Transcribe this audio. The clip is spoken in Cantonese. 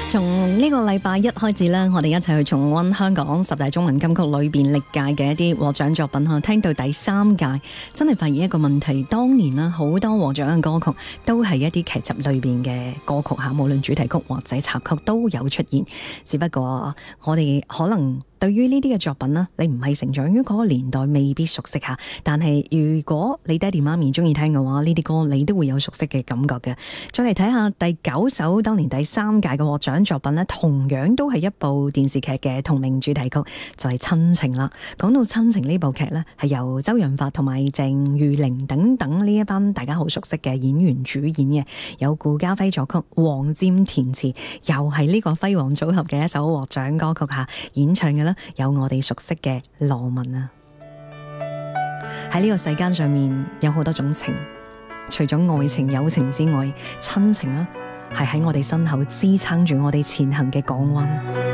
從呢個禮拜一開始呢，我哋一齊去重溫香港10大中文金曲裏邊歷屆嘅一啲獲獎作品嚇，聽到第3屆，真係發現一個問題，當年啦好多獲獎嘅歌曲都係一啲劇集裏邊嘅歌曲嚇，無論主題曲或者插曲都有出現，只不過我哋可能對於呢啲嘅作品啦，你唔係成長於嗰個年代，未必熟悉下。但係如果你爹哋媽咪中意聽嘅話，呢啲歌你都會有熟悉嘅感覺嘅。再嚟睇下第9首當年第3屆嘅獲獎作品呢，同樣都係一部電視劇嘅同名主題曲，就係《親情》啦。講到《親情》呢部劇呢，係由周潤發同埋鄭裕玲等等呢一班大家好熟悉嘅演員主演嘅，有顧嘉輝作曲，黃霑填詞，又係呢個輝煌組合嘅一首獲獎歌曲下演唱嘅啦。有我哋熟悉嘅羅文啊。喺呢個世間上面有好多種情，除咗愛情友情之外，親情啦係喺我哋身後支撐住我哋前行嘅港灣。